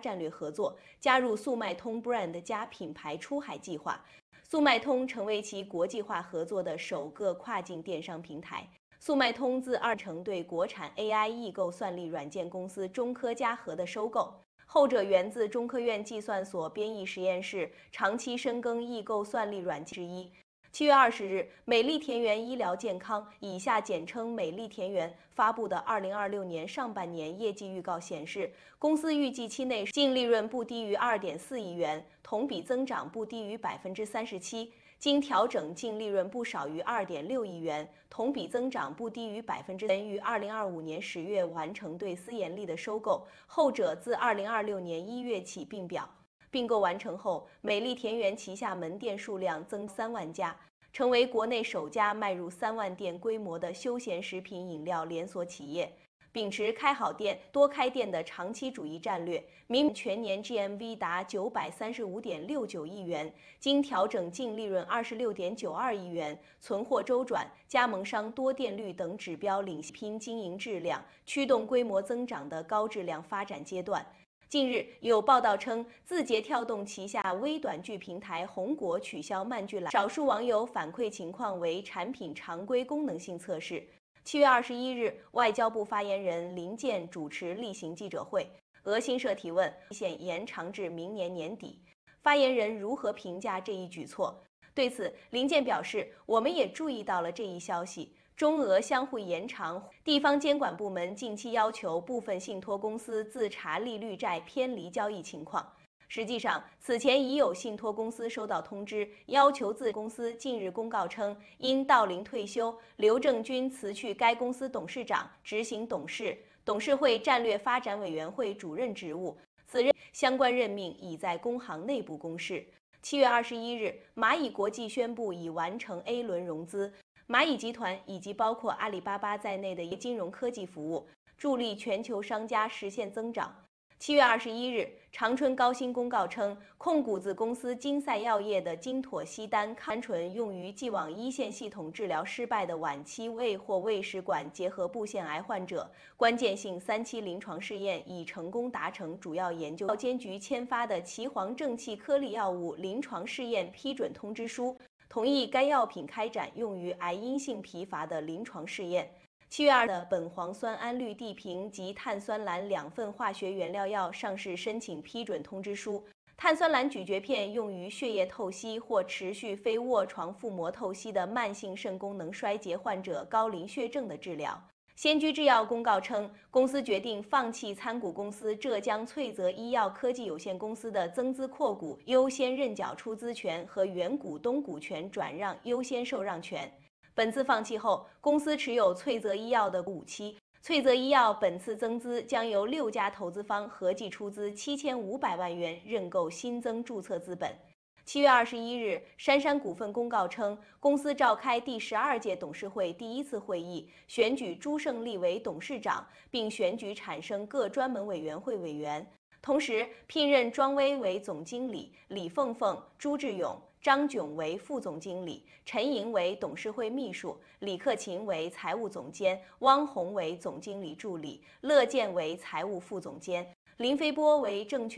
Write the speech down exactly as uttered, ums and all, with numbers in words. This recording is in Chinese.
战略合作，加入速卖通 Brand 加品牌出海计划。速卖通成为其国际化合作的首个跨境电商平台。速卖通自二成对国产 A I 易购算力软件公司中科嘉禾的收购，后者源自中科院计算所编译实验室长期深耕易购算力软件之一。七月二十日，美丽田园医疗健康（以下简称美丽田园）发布的二零二六年上半年业绩预告显示，公司预计期内净利润不低于二点四亿元，同比增长不低于百分之三十七。经调整净利润不少于二点六亿元，同比增长不低于百分之。于二零二五年十月完成对思妍丽的收购，后者自二零二六年一月起并表。并购完成后，美丽田园旗下门店数量增三万家，成为国内首家迈入三万店规模的休闲食品饮料连锁企业。秉持开好店、多开店的长期主义战略，明年全年 G M V 达九百三十五点六九亿元，经调整净利润二十六点九二亿元，存货周转、加盟商多店率等指标领先，拼经营质量，驱动规模增长的高质量发展阶段。近日有报道称，字节跳动旗下微短剧平台红果取消慢剧栏，少数网友反馈情况为产品常规功能性测试。七月二十一日，外交部发言人林健主持例行记者会，俄新社提问期限延长至明年年底，发言人如何评价这一举措？对此，林健表示，我们也注意到了这一消息。中俄相互延长，地方监管部门近期要求部分信托公司自查利率债偏离交易情况。实际上，此前已有信托公司收到通知，要求自公司近日公告称，因到龄退休，刘正军辞去该公司董事长、执行董事、董事会战略发展委员会主任职务。此任相关任命已在工行内部公示。七月二十一日，蚂蚁国际宣布已完成 A 轮融资。蚂蚁集团以及包括阿里巴巴在内的金融科技服务，助力全球商家实现增长。七月二十一日，长春高新公告称，控股子公司金赛药业的金妥昔单抗醇用于既往一线系统治疗失败的晚期胃或胃食管结核部腺癌患者，关键性三期临床试验已成功达成主要研究。药监局签发的岐黄正气颗粒药物临床试验批准通知书，同意该药品开展用于癌因性疲乏的临床试验。七月二日的苯磺酸胺氯地平及碳酸蓝两份化学原料药上市申请批准通知书。碳酸蓝咀嚼片用于血液透析或持续非卧床腹膜透析的慢性肾功能衰竭患者高磷血症的治疗。先居制药公告称，公司决定放弃参股公司浙江翠泽医药科技有限公司的增资扩股优先认缴出资权和原股东股权转让优先受让权。本次放弃后，公司持有翠泽医药的股期。翠泽医药本次增资将由六家投资方合计出资七千五百万元认购新增注册资本。七月二十一日，杉杉股份公告称，公司召开第十二届董事会第一次会议，选举朱胜利为董事长，并选举产生各专门委员会委员，同时聘任庄威为总经理，李凤凤、朱志勇、张炯为副总经理，陈莹为董事会秘书，李克勤为财务总监，汪红为总经理助理，乐健为财务副总监，林飞波为证券。